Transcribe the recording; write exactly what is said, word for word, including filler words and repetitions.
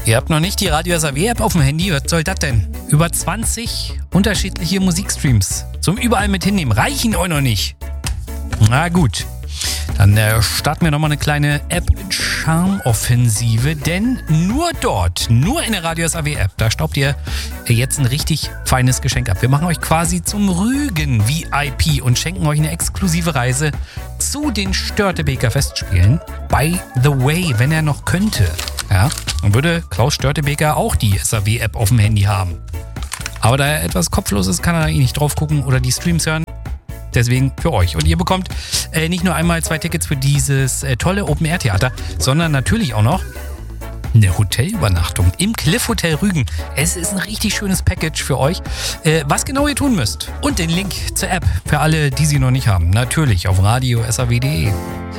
Ihr habt noch nicht die Radio S A W-App auf dem Handy? Was soll das denn? Über zwanzig unterschiedliche Musikstreams zum überall mit hinnehmen. Reichen euch noch nicht? Na gut. Dann äh, starten wir nochmal eine kleine App-Charme-Offensive, denn nur dort, nur in der Radio S A W-App, da staubt ihr jetzt ein richtig feines Geschenk ab. Wir machen euch quasi zum Rügen V I P und schenken euch eine exklusive Reise zu den Störtebeker Festspielen. By the way, wenn er noch könnte, ja, dann würde Klaus Störtebeker auch die S A W-App auf dem Handy haben. Aber da er etwas kopflos ist, kann er eh nicht drauf gucken oder die Streams hören. Deswegen für euch. Und ihr bekommt äh, nicht nur einmal zwei Tickets für dieses äh, tolle Open-Air-Theater, sondern natürlich auch noch eine Hotelübernachtung im Cliff Hotel Rügen. Es ist ein richtig schönes Package für euch. Äh, was genau ihr tun müsst und den Link zur App für alle, die sie noch nicht haben, natürlich auf radio s a w punkt d e.